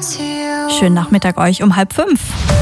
Schönen Nachmittag euch um 4:30.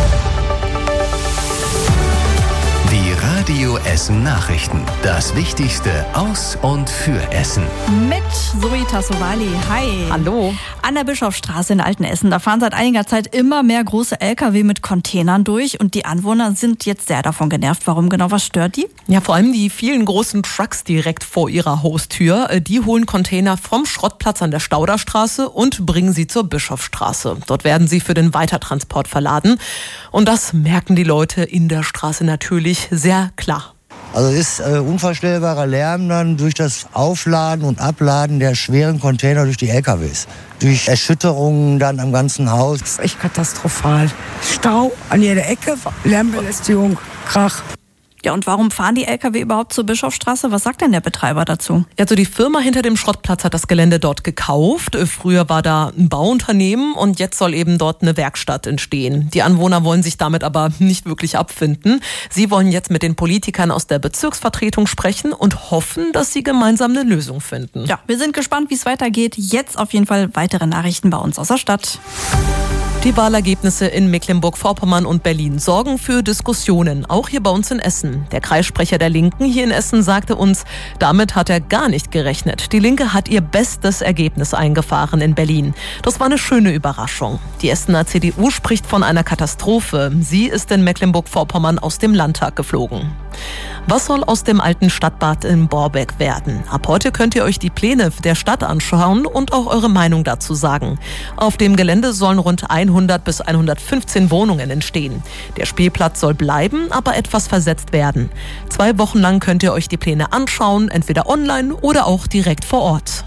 Die Radio Essen Nachrichten. Das Wichtigste aus und für Essen. Mit Zoe Tassovali. Hi. Hallo. An der Bischofsstraße in Altenessen, da fahren seit einiger Zeit immer mehr große LKW mit Containern durch und die Anwohner sind jetzt sehr davon genervt. Warum genau? Was stört die? Ja, vor allem die vielen großen Trucks direkt vor ihrer Haustür. Die holen Container vom Schrottplatz an der Stauderstraße und bringen sie zur Bischofsstraße. Dort werden sie für den Weitertransport verladen. Und das merken die Leute in der Straße natürlich sehr klar. Also es ist unvorstellbarer Lärm dann durch das Aufladen und Abladen der schweren Container durch die LKWs. Durch Erschütterungen dann am ganzen Haus. Das ist echt katastrophal. Stau an jeder Ecke, Lärmbelästigung, Krach. Ja, und warum fahren die LKW überhaupt zur Bischofsstraße? Was sagt denn der Betreiber dazu? Also die Firma hinter dem Schrottplatz hat das Gelände dort gekauft. Früher war da ein Bauunternehmen und jetzt soll eben dort eine Werkstatt entstehen. Die Anwohner wollen sich damit aber nicht wirklich abfinden. Sie wollen jetzt mit den Politikern aus der Bezirksvertretung sprechen und hoffen, dass sie gemeinsam eine Lösung finden. Ja, wir sind gespannt, wie es weitergeht. Jetzt auf jeden Fall weitere Nachrichten bei uns aus der Stadt. Die Wahlergebnisse in Mecklenburg-Vorpommern und Berlin sorgen für Diskussionen, auch hier bei uns in Essen. Der Kreissprecher der Linken hier in Essen sagte uns, damit hat er gar nicht gerechnet. Die Linke hat ihr bestes Ergebnis eingefahren in Berlin. Das war eine schöne Überraschung. Die Essener CDU spricht von einer Katastrophe. Sie ist in Mecklenburg-Vorpommern aus dem Landtag geflogen. Was soll aus dem alten Stadtbad in Borbeck werden? Ab heute könnt ihr euch die Pläne der Stadt anschauen und auch eure Meinung dazu sagen. Auf dem Gelände sollen rund 100 bis 115 Wohnungen entstehen. Der Spielplatz soll bleiben, aber etwas versetzt werden. 2 Wochen lang könnt ihr euch die Pläne anschauen, entweder online oder auch direkt vor Ort.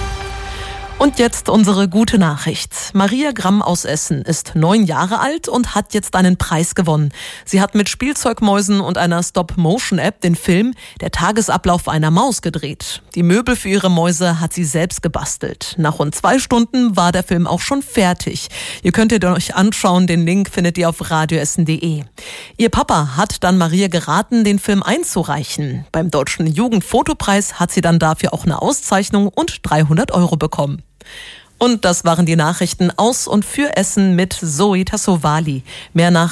Und jetzt unsere gute Nachricht. Maria Gramm aus Essen ist 9 Jahre alt und hat jetzt einen Preis gewonnen. Sie hat mit Spielzeugmäusen und einer Stop-Motion-App den Film Der Tagesablauf einer Maus gedreht. Die Möbel für ihre Mäuse hat sie selbst gebastelt. Nach rund 2 Stunden war der Film auch schon fertig. Ihr könnt ihn euch anschauen, den Link findet ihr auf radioessen.de. Ihr Papa hat dann Maria geraten, den Film einzureichen. Beim Deutschen Jugendfotopreis hat sie dann dafür auch eine Auszeichnung und 300 € bekommen. Und das waren die Nachrichten aus und für Essen mit Zoe Tassovali. Mehr